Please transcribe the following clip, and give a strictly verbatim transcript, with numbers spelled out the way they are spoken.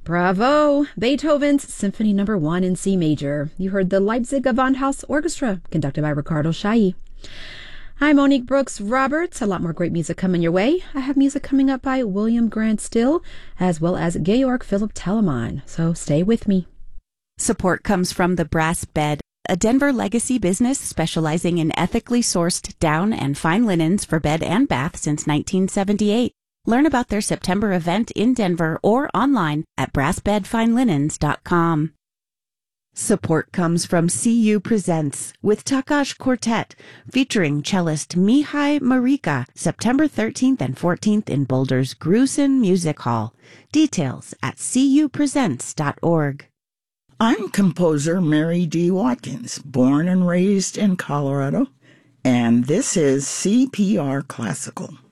Bravo! Beethoven's Symphony Number One in C major. You heard the Leipzig Gewandhaus Orchestra, conducted by Ricardo Chailly. I'm Monique Brooks Roberts. A lot more great music coming your way. I have music coming up by William Grant Still, as well as Georg Philipp Telemann. So stay with me. Support comes from the Brass Bed, a Denver legacy business specializing in ethically sourced down and fine linens for bed and bath since nineteen seventy-eight. Learn about their September event in Denver or online at brass bed fine linens dot com. Support comes from C U Presents with Takash Quartet, featuring cellist Mihai Marika, September thirteenth and fourteenth in Boulder's Grusin Music Hall. Details at c u presents dot org. I'm composer Mary D. Watkins, born and raised in Colorado, and this is C P R Classical.